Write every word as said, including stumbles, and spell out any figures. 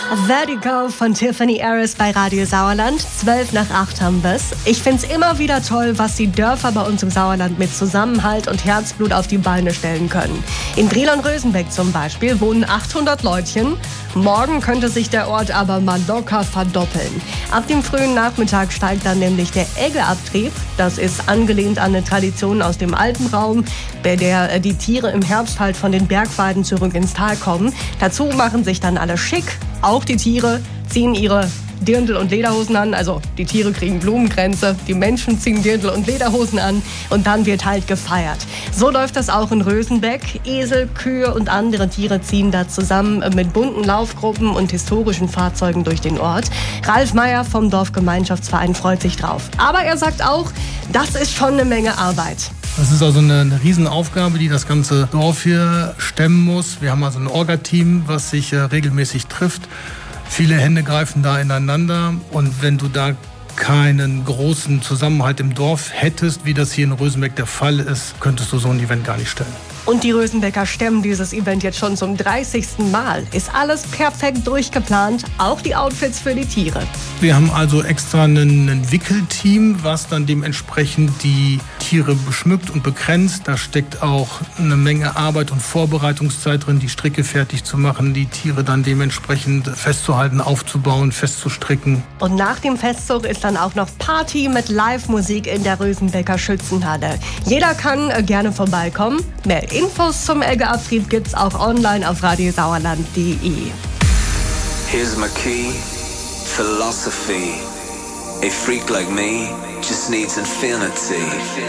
Vertigo von Tiffany Harris bei Radio Sauerland. zwölf nach acht haben wir's. Ich find's immer wieder toll, was die Dörfer bei uns im Sauerland mit Zusammenhalt und Herzblut auf die Beine stellen können. In Brilon-Rösenbeck zum Beispiel wohnen achthundert Leutchen. Morgen könnte sich der Ort aber mal locker verdoppeln. Ab dem frühen Nachmittag steigt dann nämlich der Eggeabtrieb. Das ist angelehnt an eine Tradition aus dem Alpenraum, bei der die Tiere im Herbst halt von den Bergweiden zurück ins Tal kommen. Dazu machen sich dann alle schick. Auch die Tiere ziehen ihre Dirndl- und Lederhosen an. Also die Tiere kriegen Blumenkränze, die Menschen ziehen Dirndl- und Lederhosen an und dann wird halt gefeiert. So läuft das auch in Rösenbeck. Esel, Kühe und andere Tiere ziehen da zusammen mit bunten Laufgruppen und historischen Fahrzeugen durch den Ort. Ralf Meyer vom Dorfgemeinschaftsverein freut sich drauf. Aber er sagt auch, das ist schon eine Menge Arbeit. Das ist also eine, eine Riesenaufgabe, die das ganze Dorf hier stemmen muss. Wir haben also ein Orga-Team, was sich äh, regelmäßig trifft. Viele Hände greifen da ineinander. Und wenn du da keinen großen Zusammenhalt im Dorf hättest, wie das hier in Rösenbeck der Fall ist, könntest du so ein Event gar nicht stellen. Und die Rösenbecker stemmen dieses Event jetzt schon zum dreißigsten Mal. Ist alles perfekt durchgeplant, auch die Outfits für die Tiere. Wir haben also extra ein, ein Wickelteam, was dann dementsprechend die Tiere beschmückt und begrenzt. Da steckt auch eine Menge Arbeit und Vorbereitungszeit drin, die Stricke fertig zu machen, die Tiere dann dementsprechend festzuhalten, aufzubauen, festzustricken. Und nach dem Festzug ist dann auch noch Party mit Live-Musik in der Rösenbecker Schützenhalle. Jeder kann äh, gerne vorbeikommen. Mehr Infos zum Eggeabtrieb gibt's auch online auf radiosauerland punkt de. Here's my key, philosophy. A freak like me just needs infinity.